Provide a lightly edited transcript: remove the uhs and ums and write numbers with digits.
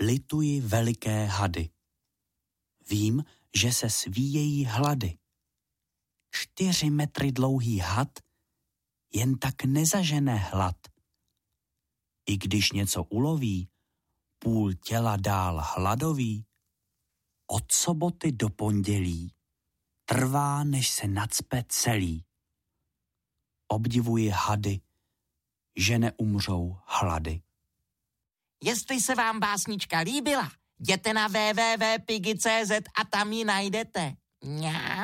lituji veliké hady. Vím, že se svíjejí hlady. 4 metry dlouhý had jen tak nezažene hlad. I když něco uloví, půl těla dál hladoví, od soboty do pondělí trvá, než se nacpe celý. Obdivuji hady, že neumřou hlady. Jestli se vám básnička líbila, jděte na www.pigi.cz a tam ji najdete. Mňau.